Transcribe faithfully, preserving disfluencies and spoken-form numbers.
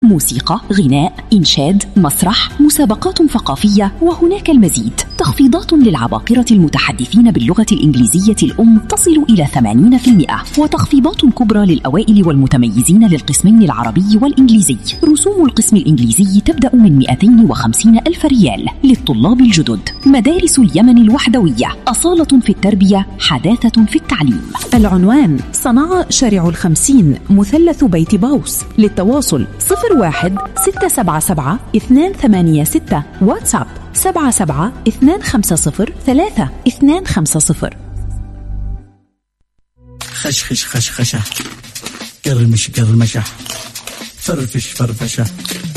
موسيقى، غناء، إنشاد، مسرح، مسابقات ثقافية، وهناك المزيد. تخفيضات للعباقرة المتحدثين باللغة الإنجليزية الأم تصل إلى ثمانين بالمئة، وتخفيضات كبرى للأوائل والمتميزين للقسمين العربي والإنجليزي. رسوم القسم الإنجليزي تبدأ من مئتين وخمسين ألف ريال للطلاب الجدد. مدارس اليمن الوحدوية، أصالة في التربية، حداثة في التعليم. العنوان: صنعاء شارع الخمسين، مثلث بيت باوس. للتواصل صفر واحد ستة سبعة سبعة اثنان ثمانية ستة. واتساب سبعة سبعة اثنان خمسة صفر ثلاثة اثنان خمسة صفر. خشخش خشخشة، قرمش قرمشة، فرفش فرفشة.